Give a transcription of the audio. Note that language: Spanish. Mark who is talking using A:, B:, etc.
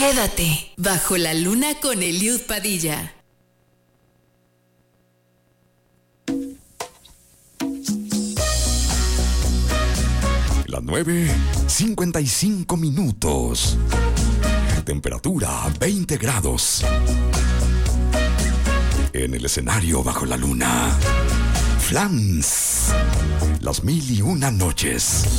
A: Quédate bajo la luna con Eliud Padilla.
B: Las 9:55. Temperatura 20 grados. En el escenario bajo la luna, Flans, las 1001 noches.